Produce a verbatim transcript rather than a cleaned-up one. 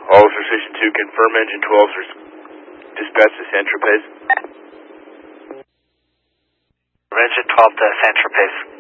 Officer Station two, confirm engine twelve is dispatched to Saint Tropez. Engine twelve to Saint Tropez.